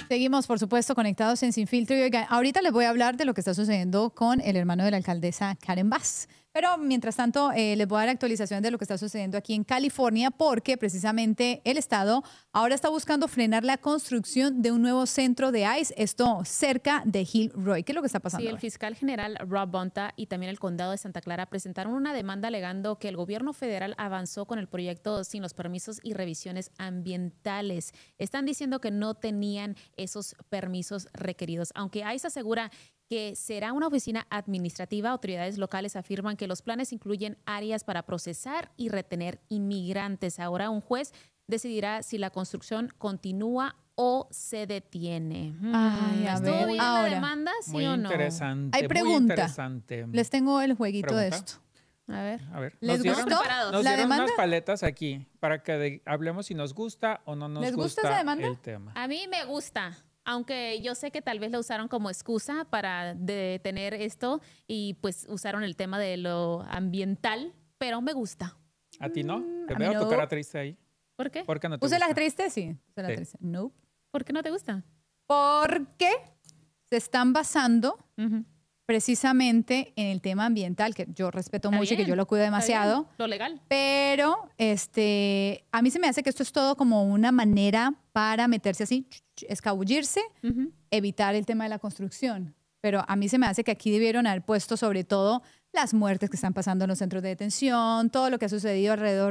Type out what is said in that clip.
Seguimos, por supuesto, conectados en Sin Filtro. Y oiga, ahorita les voy a hablar de lo que está sucediendo con el hermano de la alcaldesa, Karen Bass. Pero mientras tanto, les voy a dar actualización de lo que está sucediendo aquí en California, porque precisamente el Estado ahora está buscando frenar la construcción de un nuevo centro de ICE, esto cerca de Gilroy. ¿Qué es lo que está pasando? Sí, el fiscal general Rob Bonta y también el condado de Santa Clara presentaron una demanda alegando que el gobierno federal avanzó con el proyecto sin los permisos y revisiones ambientales. Están diciendo que no tenían esos permisos requeridos, aunque ICE asegura que será una oficina administrativa. Autoridades locales afirman que los planes incluyen áreas para procesar y retener inmigrantes. Ahora un juez decidirá si la construcción continúa o se detiene. Ay, a ¿Estuvo ver, bien ahora. la demanda, sí Muy o no? interesante. Hay muy pregunta. interesante. Les tengo el jueguito de ¿Pregunta? esto. A ver. A ver, ¿Les nos dieron, gustó nos la dieron demanda? unas paletas aquí para que hablemos si nos gusta o no nos ¿Les gusta gusta esa demanda? el tema. A mí me gusta, aunque yo sé que tal vez lo usaron como excusa para detener esto y pues usaron el tema de lo ambiental, pero me gusta. ¿A ti no? Te a mí veo no. tu cara triste ahí. ¿Por qué? ¿Por qué no te ¿Puse la gusta? triste? Sí, puse la Sí. triste. No. ¿Por qué no te gusta? Porque se están basando Ujú. precisamente en el tema ambiental, que yo respeto Está mucho y que bien, yo lo cuido está demasiado. bien, lo legal. Pero a mí se me hace que esto es todo como una manera para meterse así, escabullirse, Ujú. evitar el tema de la construcción. Pero a mí se me hace que aquí debieron haber puesto sobre todo las muertes que están pasando en los centros de detención, todo lo que ha sucedido alrededor